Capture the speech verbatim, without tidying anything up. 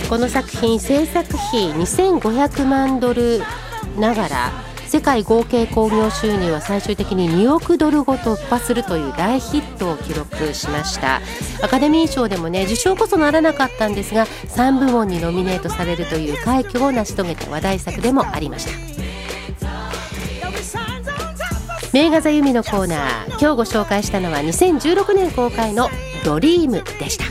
この作品制作費にせんごひゃくまんドルながら世界合計興行収入は最終的ににおくドルを突破するという大ヒットを記録しました。アカデミー賞でもね受賞こそならなかったんですがさんぶもんにノミネートされるという快挙を成し遂げた話題作でもありました。名画座由美のコーナー、今日ご紹介したのはにせんじゅうろくねん公開のドリームでした。